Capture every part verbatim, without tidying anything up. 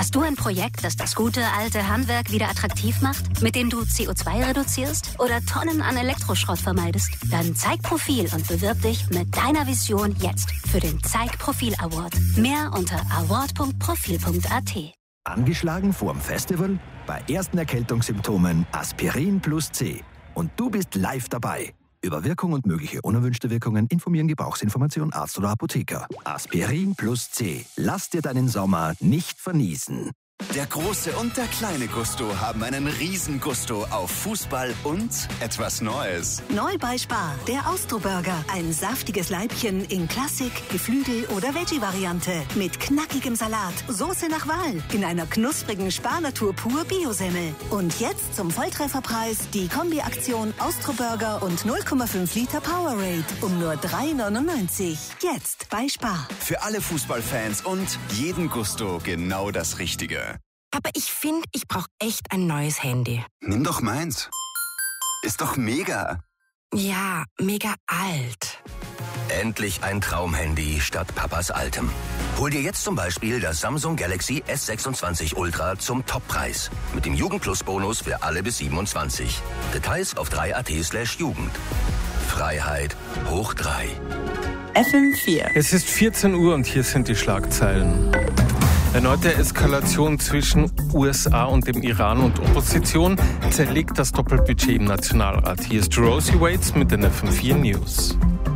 Hast du ein Projekt, das das gute alte Handwerk wieder attraktiv macht? Mit dem du C O zwei reduzierst oder Tonnen an Elektroschrott vermeidest? Dann zeig Profil und bewirb dich mit deiner Vision jetzt für den Zeig Profil Award. Mehr unter award punkt profil punkt a t. Angeschlagen vorm Festival? Bei ersten Erkältungssymptomen Aspirin plus C. Und du bist live dabei. Über Wirkung und mögliche unerwünschte Wirkungen informieren Gebrauchsinformation Arzt oder Apotheker. Aspirin plus C. Lass dir deinen Sommer nicht verniesen. Der große und der kleine Gusto haben einen riesen Gusto auf Fußball und etwas Neues. Neu bei Spar, der Austro-Burger. Ein saftiges Leibchen in Klassik, Geflügel- oder Veggie-Variante. Mit knackigem Salat, Soße nach Wahl. In einer knusprigen Spar-Natur pur Bio-Semmel. Und jetzt zum Volltrefferpreis die Kombi-Aktion Austro-Burger und null Komma fünf Liter Powerade. Um nur drei neunundneunzig. Jetzt bei Spar. Für alle Fußballfans und jeden Gusto genau das Richtige. Aber ich finde, ich brauche echt ein neues Handy. Nimm doch meins. Ist doch mega. Ja, mega alt. Endlich ein Traumhandy statt Papas altem. Hol dir jetzt zum Beispiel das Samsung Galaxy S sechsundzwanzig Ultra zum Toppreis. Mit dem Jugend-Plus-Bonus für alle bis siebenundzwanzig. Details auf drei punkt a t slash Jugend. Freiheit hoch drei. F M vier. Es ist vierzehn Uhr und hier sind die Schlagzeilen. Erneute Eskalation zwischen U S A und dem Iran und Opposition zerlegt das Doppelbudget im Nationalrat. Hier ist Rosie Waits mit den F M vier News.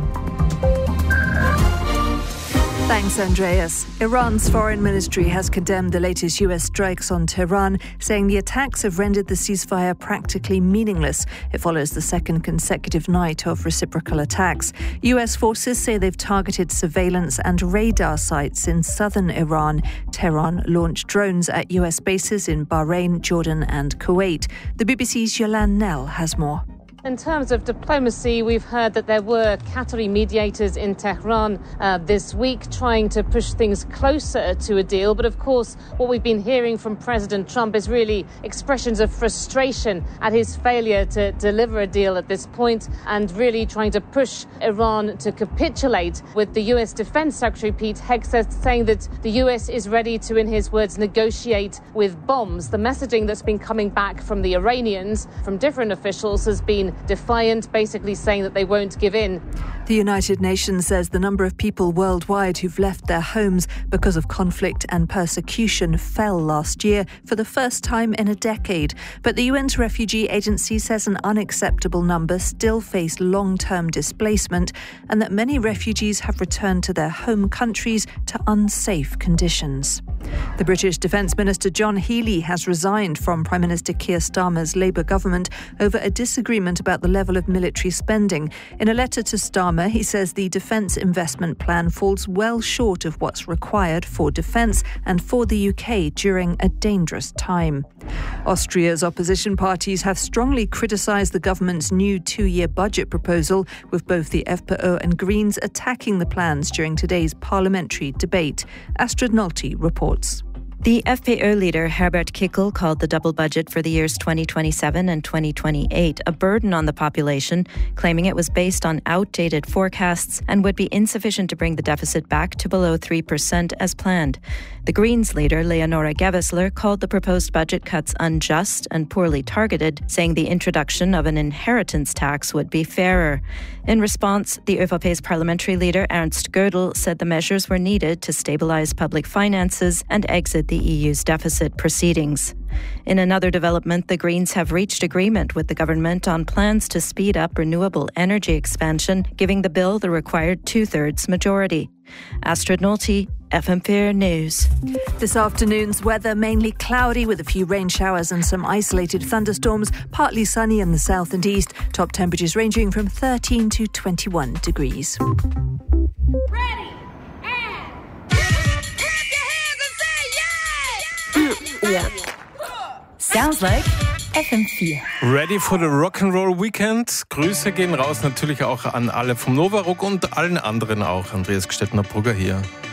Thanks, Andreas. Iran's foreign ministry has condemned the latest U S strikes on Tehran, saying the attacks have rendered the ceasefire practically meaningless. It follows the second consecutive night of reciprocal attacks. U S forces say they've targeted surveillance and radar sites in southern Iran. Tehran launched drones at U S bases in Bahrain, Jordan and Kuwait. The B B C's Yolande Nell has more. In terms of diplomacy, we've heard that there were Qatari mediators in Tehran uh, this week trying to push things closer to a deal. But of course, what we've been hearing from President Trump is really expressions of frustration at his failure to deliver a deal at this point and really trying to push Iran to capitulate, with the U S Defense Secretary Pete Hegseth saying that the U S is ready to, in his words, negotiate with bombs. The messaging that's been coming back from the Iranians, from different officials, has been defiant, basically saying that they won't give in. The United Nations says the number of people worldwide who've left their homes because of conflict and persecution fell last year for the first time in a decade. But the U N's refugee agency says an unacceptable number still face long-term displacement and that many refugees have returned to their home countries to unsafe conditions. The British Defence Minister John Healey has resigned from Prime Minister Keir Starmer's Labour government over a disagreement about the level of military spending. In a letter to Starmer, he says the defence investment plan falls well short of what's required for defence and for the U K during a dangerous time. Austria's opposition parties have strongly criticised the government's new two-year budget proposal, with both the F P O and Greens attacking the plans during today's parliamentary debate. Astrid Nolte reports. The F P O leader Herbert Kickl called the double budget for the years twenty twenty-seven and twenty twenty-eight a burden on the population, claiming it was based on outdated forecasts and would be insufficient to bring the deficit back to below three percent as planned. The Greens leader Leonora Gewessler called the proposed budget cuts unjust and poorly targeted, saying the introduction of an inheritance tax would be fairer. In response, the ÖVP's parliamentary leader Ernst Gödel said the measures were needed to stabilise public finances and exit the E U's deficit proceedings. In another development, the Greens have reached agreement with the government on plans to speed up renewable energy expansion, giving the bill the required two-thirds majority. Astrid Nolte, F M four News. This afternoon's weather mainly cloudy with a few rain showers and some isolated thunderstorms, partly sunny in the south and east. Top temperatures ranging from thirteen to twenty-one degrees. Ready and clap your hands and say yeah! Yeah. Sounds like F M four. Ready for the Rock'n'Roll Weekend. Grüße gehen raus natürlich auch an alle vom Nova Rock und allen anderen auch. Andreas Gstettner-Brugger hier.